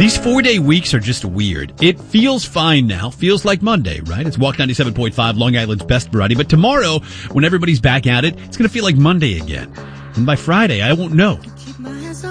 These 4-day weeks are just weird. It feels fine now. Feels like Monday, right? It's Walk 97.5, Long Island's best variety. But tomorrow, when everybody's back at it, it's going to feel like Monday again. And by Friday, I won't know.